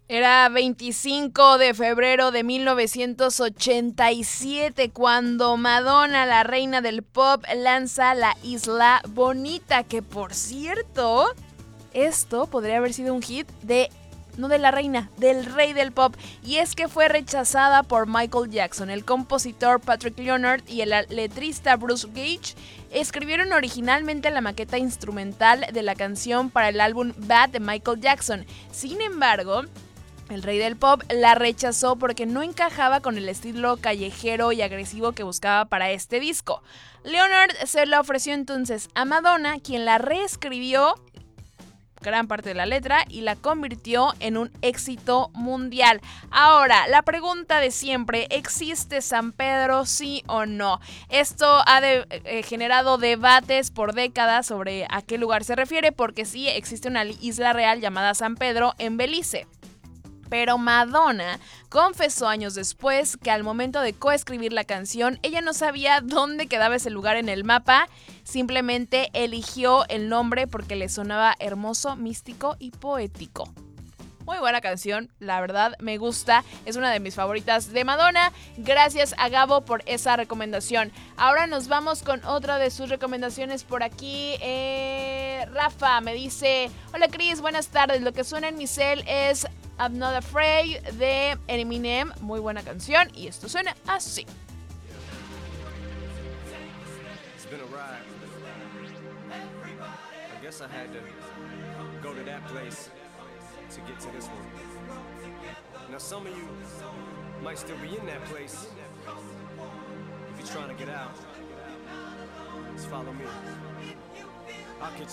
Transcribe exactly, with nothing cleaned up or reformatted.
Era veinticinco de febrero de mil novecientos ochenta y siete cuando Madonna, la reina del pop, lanza La Isla Bonita, que por cierto, esto podría haber sido un hit de, no de la reina, del rey del pop, y es que fue rechazada por Michael Jackson. El compositor Patrick Leonard y el letrista Bruce Gage escribieron originalmente la maqueta instrumental de la canción para el álbum Bad de Michael Jackson. Sin embargo, el rey del pop la rechazó porque no encajaba con el estilo callejero y agresivo que buscaba para este disco. Leonard se la ofreció entonces a Madonna, quien la reescribió gran parte de la letra y la convirtió en un éxito mundial. Ahora, la pregunta de siempre, ¿existe San Pedro, sí o no? Esto ha de, eh, generado debates por décadas sobre a qué lugar se refiere, porque sí existe una isla real llamada San Pedro en Belice. Pero Madonna confesó años después que al momento de coescribir la canción, ella no sabía dónde quedaba ese lugar en el mapa, simplemente eligió el nombre porque le sonaba hermoso, místico y poético. Muy buena canción, la verdad me gusta, es una de mis favoritas de Madonna. Gracias a Gabo por esa recomendación. Ahora nos vamos con otra de sus recomendaciones por aquí. Eh, Rafa me dice, hola Cris, buenas tardes, lo que suena en mi cel es I'm Not Afraid de Eminem, muy buena canción y esto suena así. It's been a ride. I guess I had to go to that place to get to this one. Now some of you might still be in that place. If you're trying to get out, just follow me. I'll catch